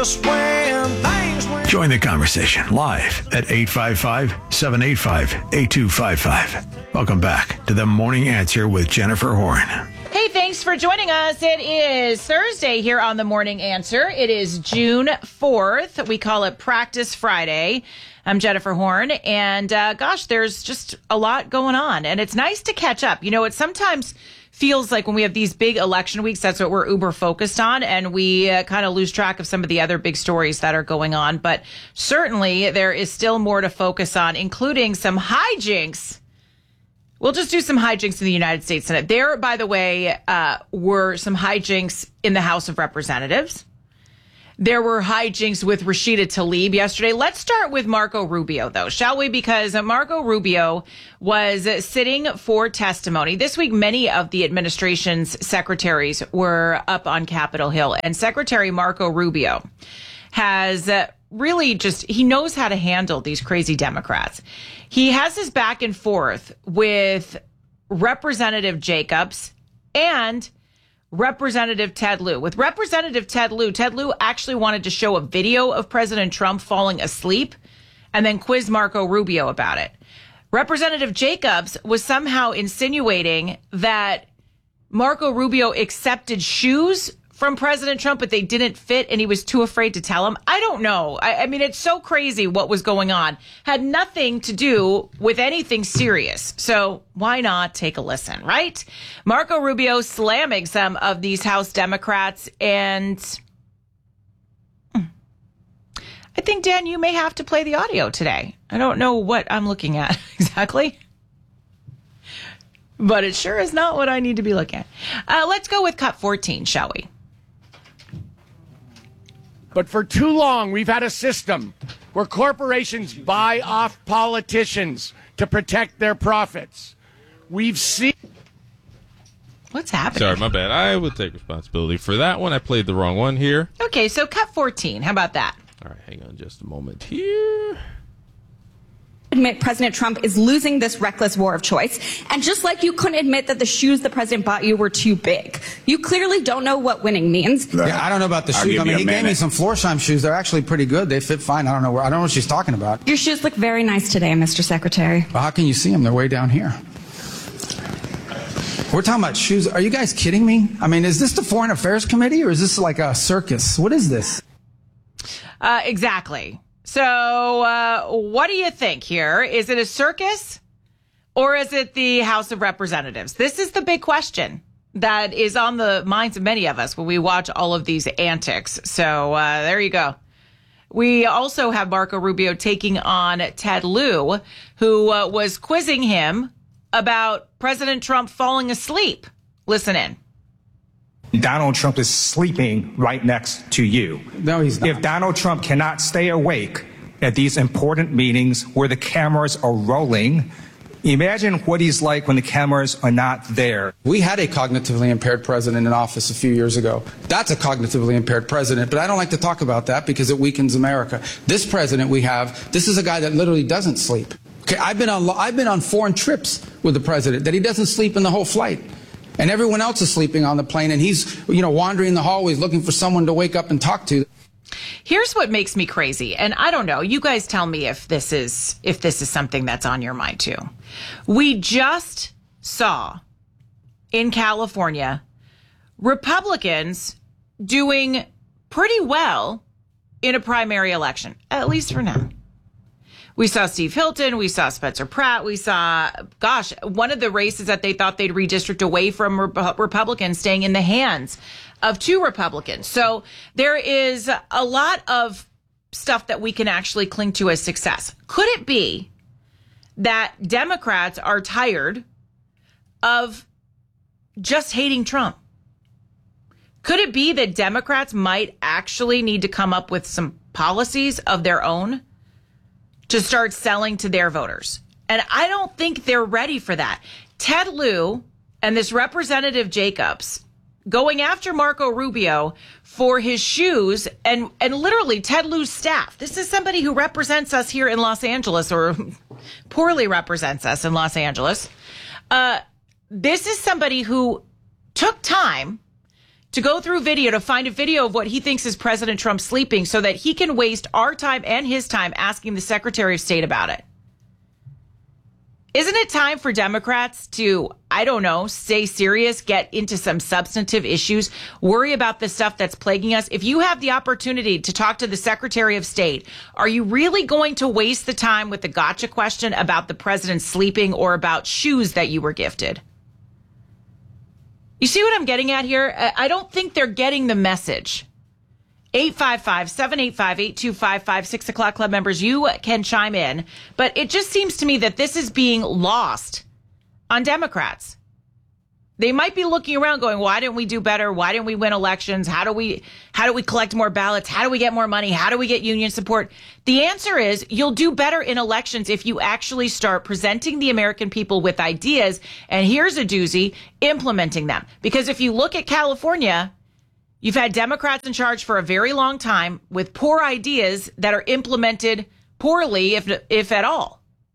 Join the conversation live at 855-785-8255. Welcome back to The Morning Answer with Jennifer Horn. Hey, thanks for joining us. It is Thursday here on The Morning Answer. It is June 4th. We call it Practice Friday. I'm Jennifer Horn, and there's just a lot going on, and it's nice to catch up. You know, it sometimes feels like when we have these big election weeks, that's what we're uber focused on, and we kind of lose track of some of the other big stories that are going on. But certainly there is still more to focus on, including some hijinks. We'll just do some hijinks in the United States Senate. There, by the way, were some hijinks in the House of Representatives. There were hijinks with Rashida Tlaib yesterday. Let's start with Marco Rubio, though, shall we? Because Marco Rubio was sitting for testimony. This week, many of the administration's secretaries were up on Capitol Hill. And Secretary Marco Rubio has really he knows how to handle these crazy Democrats. He has this back and forth with Representative Jacobs and Representative Ted Lieu. With Representative Ted Lieu actually wanted to show a video of President Trump falling asleep and then quiz Marco Rubio about it. Representative Jacobs was somehow insinuating that Marco Rubio accepted shoes from President Trump, but they didn't fit and he was too afraid to tell him. I don't know. I mean, it's so crazy what was going on. Had nothing to do with anything serious. So why not take a listen, right? Marco Rubio slamming some of these House Democrats. And I think, Dan, you may have to play the audio today. I don't know what I'm looking at exactly, but it sure is not what I need to be looking at. Let's go with cut 14, shall we? But for too long, we've had a system where corporations buy off politicians to protect their profits. We've seen... What's happening? Sorry, my bad. I would take responsibility for that one. I played the wrong one here. Okay, so cut 14. How about that? All right, hang on just a moment here. Admit President Trump is losing this reckless war of choice. And just like you couldn't admit that the shoes the president bought you were too big, you clearly don't know what winning means. Yeah, I don't know about the shoes. I mean, he gave me some Florsheim shoes. They're actually pretty good. They fit fine. I don't know what she's talking about. Your shoes look very nice today, Mr. Secretary. Well, how can you see them? They're way down here. We're talking about shoes. Are you guys kidding me? I mean, is this the Foreign Affairs Committee or is this like a circus? What is this? Exactly. So what do you think here? Is it a circus or is it the House of Representatives? This is the big question that is on the minds of many of us when we watch all of these antics. So there you go. We also have Marco Rubio taking on Ted Lieu, who was quizzing him about President Trump falling asleep. Listen in. Donald Trump is sleeping right next to you. No, he's not. If Donald Trump cannot stay awake at these important meetings where the cameras are rolling, imagine what he's like when the cameras are not there. We had a cognitively impaired president in office a few years ago. That's a cognitively impaired president, but I don't like to talk about that because it weakens America. This president we have, this is a guy that literally doesn't sleep. Okay, I've been on foreign trips with the president that he doesn't sleep in the whole flight. And everyone else is sleeping on the plane, and he's, wandering the hallways looking for someone to wake up and talk to. Here's what makes me crazy, and I don't know. You guys tell me if this is something that's on your mind too. We just saw in California Republicans doing pretty well in a primary election, at least for now. We saw Steve Hilton. We saw Spencer Pratt. We saw, one of the races that they thought they'd redistrict away from Republicans staying in the hands of two Republicans. So there is a lot of stuff that we can actually cling to as success. Could it be that Democrats are tired of just hating Trump? Could it be that Democrats might actually need to come up with some policies of their own to start selling to their voters? And I don't think they're ready for that. Ted Lieu and this Representative Jacobs going after Marco Rubio for his shoes and literally Ted Lieu's staff. This is somebody who represents us here in Los Angeles, or poorly represents us in Los Angeles. This is somebody who took time to go through video to find a video of what he thinks is President Trump sleeping so that he can waste our time and his time asking the Secretary of State about it. Isn't it time for Democrats to, I don't know, stay serious, get into some substantive issues, worry about the stuff that's plaguing us? If you have the opportunity to talk to the Secretary of State, are you really going to waste the time with the gotcha question about the president sleeping or about shoes that you were gifted? You see what I'm getting at here? I don't think they're getting the message. 855-785-8255, 6 o'clock club members, you can chime in. But it just seems to me that this is being lost on Democrats. They might be looking around going, why didn't we do better? Why didn't we win elections? How do we collect more ballots? How do we get more money? How do we get union support? The answer is you'll do better in elections if you actually start presenting the American people with ideas. And here's a doozy, implementing them. Because if you look at California, you've had Democrats in charge for a very long time with poor ideas that are implemented poorly, if at all.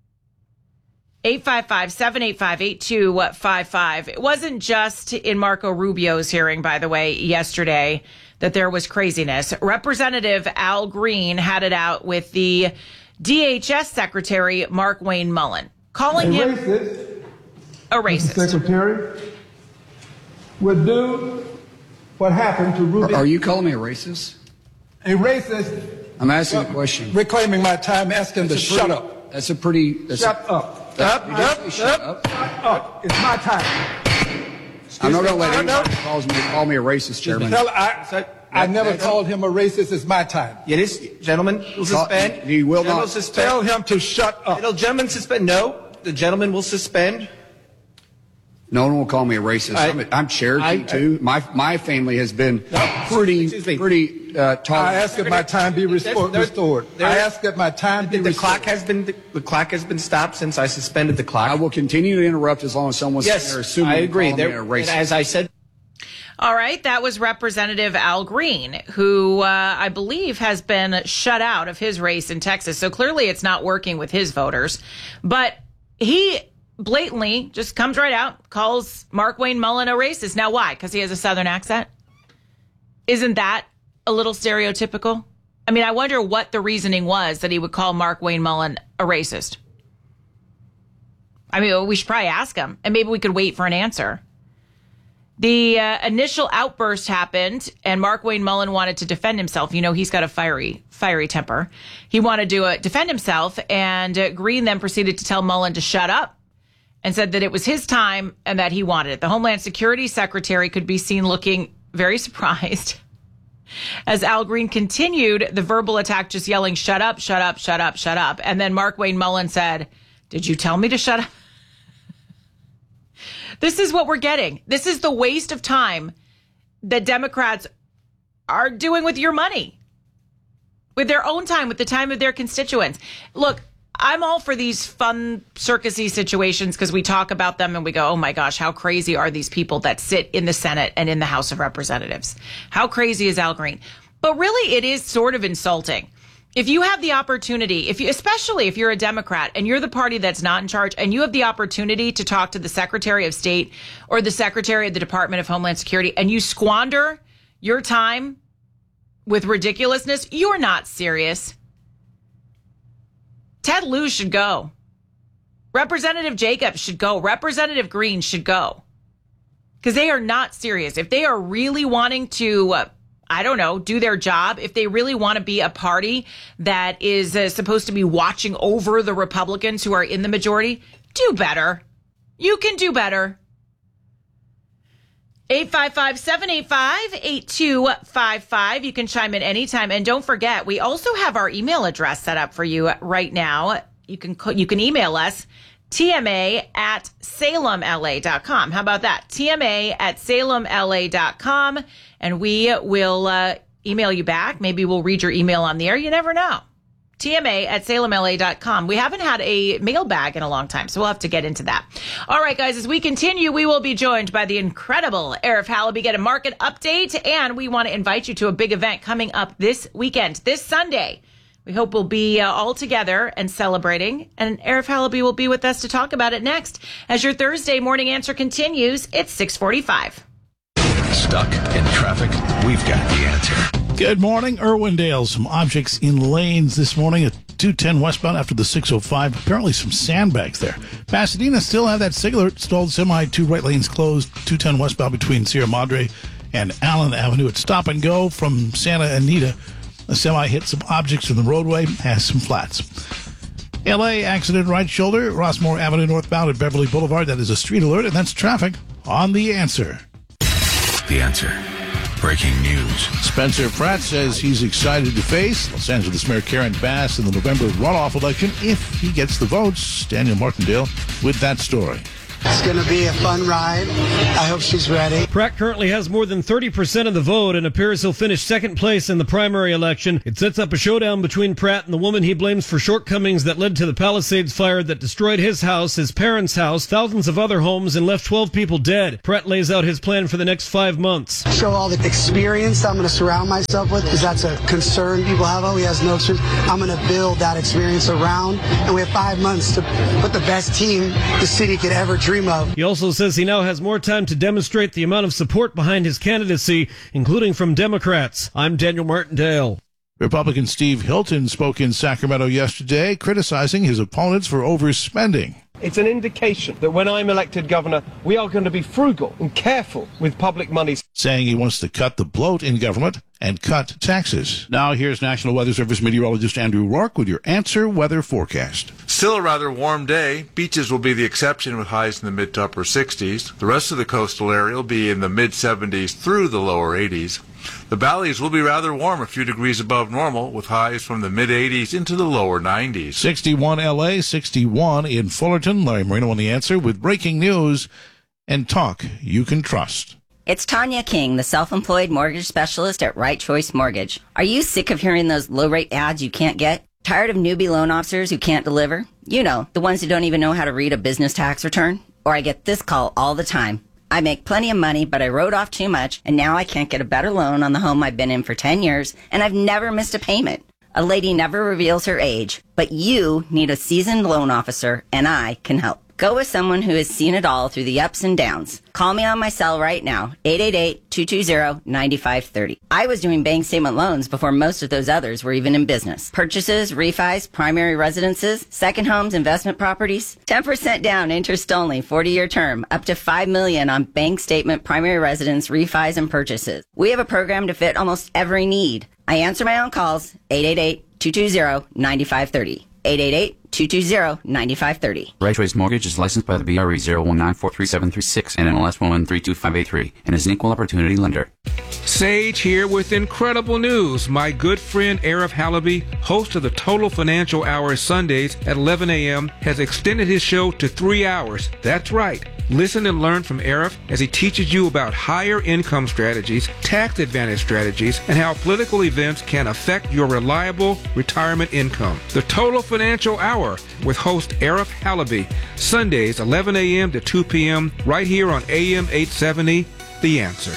855-785-8255. It wasn't just in Marco Rubio's hearing, by the way, yesterday that there was craziness. Representative Al Green had it out with the DHS Secretary, Mark Wayne Mullen, calling him a racist. The Secretary would do what happened to Rubio. Are you calling me a racist? A racist. I'm asking a question. Reclaiming my time, asking him to shut up. That's a pretty... Shut up. Shut up. It's my time. I'm not going to let anyone call me a racist, Chairman. I never called him a racist. It's my time. It is, gentlemen. Will suspend. He will not. Tell him to shut up. Gentlemen, suspend. No, the gentleman will suspend. No one will call me a racist. I'm Cherokee, too. My family has been pretty tolerant. I ask that my time be restored. I ask that my time be restored. The clock has been stopped since I suspended the clock. I will continue to interrupt as long as someone's there assuming I agree. Me a racist. As I said. All right, that was Representative Al Green, who I believe has been shut out of his race in Texas. So clearly it's not working with his voters. But he blatantly just comes right out, calls Mark Wayne Mullen a racist. Now, why? Because he has a Southern accent? Isn't that a little stereotypical? I mean, I wonder what the reasoning was that he would call Mark Wayne Mullen a racist. I mean, we should probably ask him, and maybe we could wait for an answer. The initial outburst happened, and Mark Wayne Mullen wanted to defend himself. You know, he's got a fiery temper. He wanted to defend himself, and Green then proceeded to tell Mullen to shut up and said that it was his time and that he wanted it. The Homeland Security Secretary could be seen looking very surprised as Al Green continued the verbal attack, just yelling, shut up, shut up, shut up, shut up. And then Mark Wayne Mullen said, did you tell me to shut up? This is what we're getting. This is the waste of time that Democrats are doing with your money, with their own time, with the time of their constituents. Look, I'm all for these fun circusy situations because we talk about them and we go, oh my gosh, how crazy are these people that sit in the Senate and in the House of Representatives? How crazy is Al Green? But really, it is sort of insulting. If you have the opportunity, especially if you're a Democrat and you're the party that's not in charge and you have the opportunity to talk to the Secretary of State or the Secretary of the Department of Homeland Security and you squander your time with ridiculousness, you're not serious. Ted Lieu should go. Representative Jacobs should go. Representative Green should go. Because they are not serious. If they are really wanting to, do their job, if they really want to be a party that is supposed to be watching over the Republicans who are in the majority, do better. You can do better. 855-785-8255. You can chime in anytime. And don't forget, we also have our email address set up for you right now. You can email us, TMA@SalemLA.com. How about that? TMA@SalemLA.com. And we will email you back. Maybe we'll read your email on the air. You never know. TMA@SalemLA.com. We haven't had a mailbag in a long time, so we'll have to get into that. All right, guys, as we continue, we will be joined by the incredible Arif Halaby, get a market update, and we want to invite you to a big event coming up this weekend, this Sunday. We hope we'll be all together and celebrating, and Arif Halaby will be with us to talk about it next. As your Thursday morning answer continues, it's 6:45. Stuck in traffic? We've got the answer. Good morning, Irwindale. Some objects in lanes this morning at 210 westbound after the 605. Apparently some sandbags there. Pasadena still have that signal stalled semi, 2 right lanes closed, 210 westbound between Sierra Madre and Allen Avenue. At stop and go from Santa Anita. A semi hit some objects in the roadway, has some flats. LA accident right shoulder, Rossmore Avenue northbound at Beverly Boulevard. That is a street alert, and that's traffic on The Answer. The Answer. Breaking news. Spencer Pratt says he's excited to face Los Angeles Mayor Karen Bass in the November runoff election if he gets the votes. Daniel Martindale with that story. It's going to be a fun ride. I hope she's ready. Pratt currently has more than 30% of the vote and appears he'll finish second place in the primary election. It sets up a showdown between Pratt and the woman he blames for shortcomings that led to the Palisades fire that destroyed his house, his parents' house, thousands of other homes, and left 12 people dead. Pratt lays out his plan for the next 5 months. Show all the experience I'm going to surround myself with, because that's a concern people have. Oh, he has no experience. I'm going to build that experience around, and we have 5 months to put the best team the city could ever dream of. He also says he now has more time to demonstrate the amount of support behind his candidacy, including from Democrats. I'm Daniel Martindale. Republican Steve Hilton spoke in Sacramento yesterday, criticizing his opponents for overspending. It's an indication that when I'm elected governor, we are going to be frugal and careful with public money. Saying he wants to cut the bloat in government and cut taxes. Now here's National Weather Service meteorologist Andrew Rourke with your Answer Weather forecast. Still a rather warm day. Beaches will be the exception with highs in the mid to upper 60s. The rest of the coastal area will be in the mid 70s through the lower 80s. The valleys will be rather warm, a few degrees above normal, with highs from the mid 80s into the lower 90s. 61 LA, 61 in Fullerton. Larry Marino on The Answer with breaking news and talk you can trust. It's Tanya King, the self-employed mortgage specialist at Right Choice Mortgage. Are you sick of hearing those low-rate ads you can't get? Tired of newbie loan officers who can't deliver? You know, the ones who don't even know how to read a business tax return? Or I get this call all the time. I make plenty of money, but I wrote off too much, and now I can't get a better loan on the home I've been in for 10 years, and I've never missed a payment. A lady never reveals her age, but you need a seasoned loan officer, and I can help. Go with someone who has seen it all through the ups and downs. Call me on my cell right now, 888-220-9530. I was doing bank statement loans before most of those others were even in business. Purchases, refis, primary residences, second homes, investment properties. 10% down, interest only, 40-year term, up to $5 million on bank statement, primary residence, refis, and purchases. We have a program to fit almost every need. I answer my own calls, 888-220-9530. 888-220-9530. Right Choice Mortgage is licensed by the BRE 019433736 and NMLS 1132583 and is an equal opportunity lender. Sage here with incredible news. My good friend Arif Halaby, host of the Total Financial Hour Sundays at 11 a.m., has extended his show to 3 hours. That's right. Listen and learn from Arif as he teaches you about higher income strategies, tax advantage strategies, and how political events can affect your reliable retirement income. The Total Financial Hour with host Arif Halaby, Sundays 11 a.m. to 2 p.m. right here on AM 870, The Answer.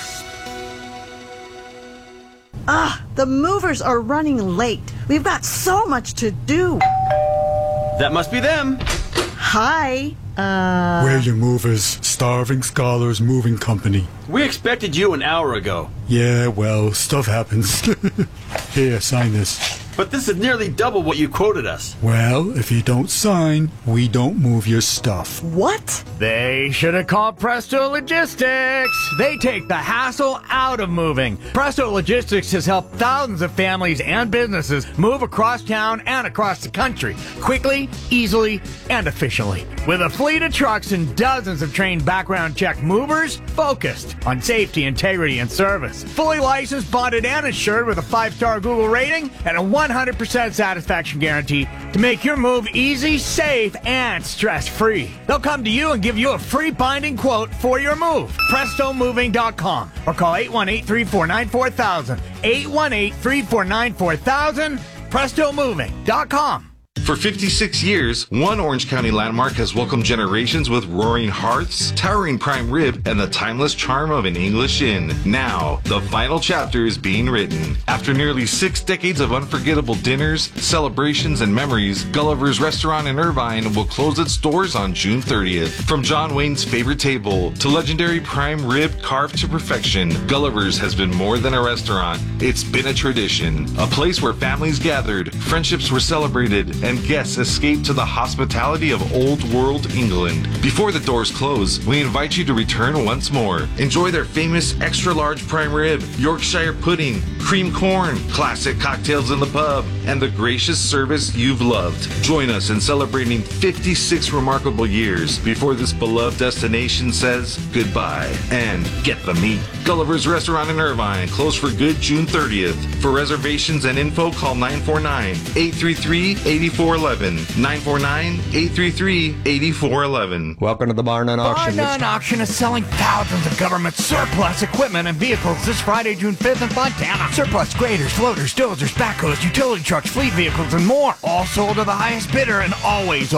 The movers are running late. We've got so much to do. That must be them. Hi. We're your movers, Starving Scholars Moving Company. We expected you an hour ago. Yeah, well, stuff happens. Here, sign this. But this is nearly double what you quoted us. Well, if you don't sign, we don't move your stuff. What? They should have called Presto Logistics. They take the hassle out of moving. Presto Logistics has helped thousands of families and businesses move across town and across the country quickly, easily, and efficiently. With a fleet of trucks and dozens of trained background check movers focused on safety, integrity, and service. Fully licensed, bonded, and insured with a 5-star Google rating and a 100% satisfaction guarantee to make your move easy, safe, and stress-free. They'll come to you and give you a free binding quote for your move. PrestoMoving.com or call 818-349-4000. 818-349-4000. PrestoMoving.com. For 56 years, one Orange County landmark has welcomed generations with roaring hearths, towering prime rib, and the timeless charm of an English inn. Now, the final chapter is being written. After nearly 6 decades of unforgettable dinners, celebrations, and memories, Gulliver's Restaurant in Irvine will close its doors on June 30th. From John Wayne's favorite table to legendary prime rib carved to perfection, Gulliver's has been more than a restaurant. It's been a tradition, a place where families gathered, friendships were celebrated, and guests escaped to the hospitality of old world England. Before the doors close, we invite you to return once more. Enjoy their famous extra large prime rib, Yorkshire pudding, cream corn, classic cocktails in the pub, and the gracious service you've loved. Join us in celebrating 56 remarkable years before this beloved destination says goodbye. And get the meat. Gulliver's Restaurant in Irvine, closed for good June 30th. For reservations and info, call 949-833-8411. 949-833-8411. Welcome to the Bar None Auction. Bar None Auction is selling thousands of government surplus equipment and vehicles this Friday, June 5th in Fontana. Surplus graders, floaters, dozers, backhoes, utility trucks, fleet vehicles, and more. All sold to the highest bidder and always